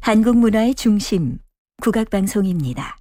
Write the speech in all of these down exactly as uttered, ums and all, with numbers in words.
한국 문화의 중심, 국악방송입니다.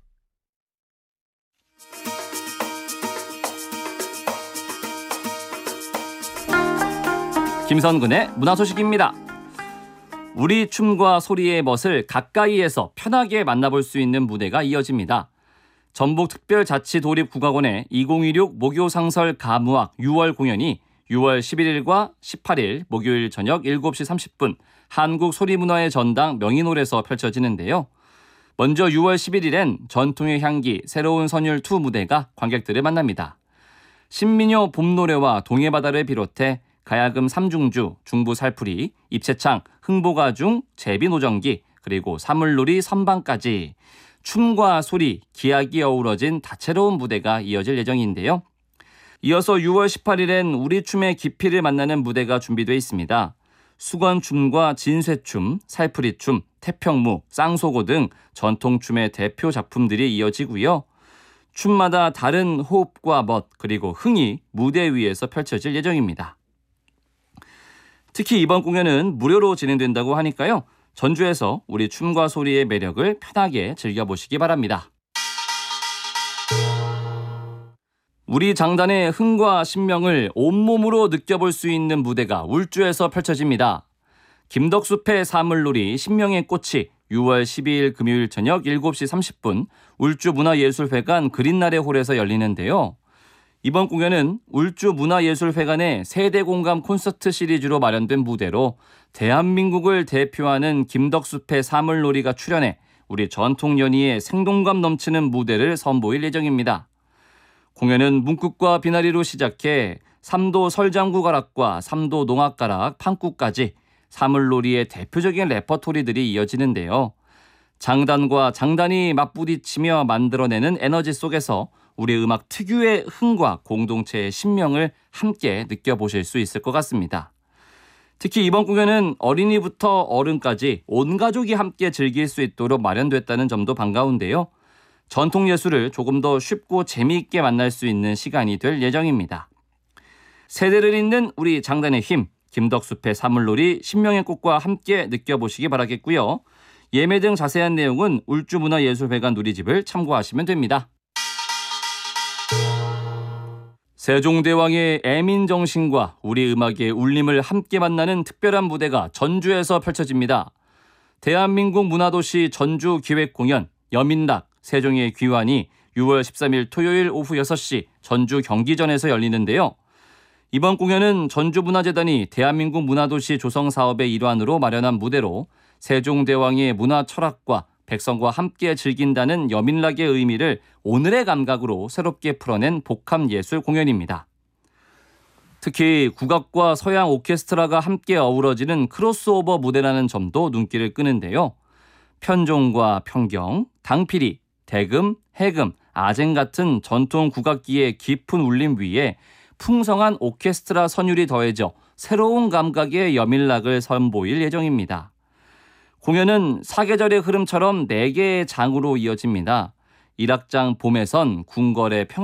김선근의 문화소식입니다. 우리 춤과 소리의 멋을 가까이에서 편하게 만나볼 수 있는 무대가 이어집니다. 전북특별자치도립국악원의 이천십육 목요상설 가무악 유월 공연이 유월 십일일과 십팔일 목요일 저녁 일곱 시 삼십 분 한국소리문화의 전당 명인홀에서 펼쳐지는데요. 먼저 유월 십일일엔 전통의 향기 새로운 선율 이 무대가 관객들을 만납니다. 신민요 봄노래와 동해바다를 비롯해 가야금 삼중주, 중부살풀이, 입체창, 흥보가중, 제비노정기, 그리고 사물놀이 선방까지 춤과 소리, 기악이 어우러진 다채로운 무대가 이어질 예정인데요. 이어서 유월 십팔일엔 우리 춤의 깊이를 만나는 무대가 준비되어 있습니다. 수건춤과 진쇠춤, 살풀이춤, 태평무, 쌍소고 등 전통춤의 대표 작품들이 이어지고요. 춤마다 다른 호흡과 멋 그리고 흥이 무대 위에서 펼쳐질 예정입니다. 특히 이번 공연은 무료로 진행된다고 하니까요. 전주에서 우리 춤과 소리의 매력을 편하게 즐겨보시기 바랍니다. 우리 장단의 흥과 신명을 온몸으로 느껴볼 수 있는 무대가 울주에서 펼쳐집니다. 김덕숲의 사물놀이 신명의 꽃이 유월 십이일 금요일 저녁 일곱 시 삼십 분 울주문화예술회관 그린나래홀에서 열리는데요. 이번 공연은 울주문화예술회관의 세대공감 콘서트 시리즈로 마련된 무대로 대한민국을 대표하는 김덕숲의 사물놀이가 출연해 우리 전통연희의 생동감 넘치는 무대를 선보일 예정입니다. 공연은 문국과 비나리로 시작해 삼도 설장구가락과 삼도 농악가락, 판구까지 사물놀이의 대표적인 레퍼토리들이 이어지는데요. 장단과 장단이 맞부딪히며 만들어내는 에너지 속에서 우리 음악 특유의 흥과 공동체의 신명을 함께 느껴보실 수 있을 것 같습니다. 특히 이번 공연은 어린이부터 어른까지 온 가족이 함께 즐길 수 있도록 마련됐다는 점도 반가운데요. 전통 예술을 조금 더 쉽고 재미있게 만날 수 있는 시간이 될 예정입니다. 세대를 잇는 우리 장단의 힘, 김덕숲의 사물놀이, 신명의 꽃과 함께 느껴보시기 바라겠고요. 예매 등 자세한 내용은 울주문화예술회관 누리집을 참고하시면 됩니다. 세종대왕의 애민정신과 우리 음악의 울림을 함께 만나는 특별한 무대가 전주에서 펼쳐집니다. 대한민국 문화도시 전주 기획공연 여민락 세종의 귀환이 유월 십삼일 토요일 오후 여섯 시 전주 경기전에서 열리는데요. 이번 공연은 전주문화재단이 대한민국 문화도시 조성사업의 일환으로 마련한 무대로 세종대왕의 문화 철학과 백성과 함께 즐긴다는 여민락의 의미를 오늘의 감각으로 새롭게 풀어낸 복합예술 공연입니다. 특히 국악과 서양 오케스트라가 함께 어우러지는 크로스오버 무대라는 점도 눈길을 끄는데요. 편종과 평경, 당피리, 대금, 해금, 아쟁 같은 전통 국악기의 깊은 울림 위에 풍성한 오케스트라 선율이 더해져 새로운 감각의 여민락을 선보일 예정입니다. 공연은 사계절의 흐름처럼 네 개의 장으로 이어집니다. 일악장 봄에선 궁궐의 평화